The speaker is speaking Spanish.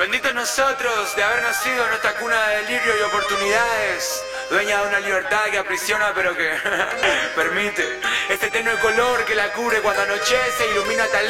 Benditos nosotros de haber nacido en esta cuna de delirio y oportunidades, dueña de una libertad que aprisiona pero que permite este tenue color que la cubre cuando anochece, ilumina tal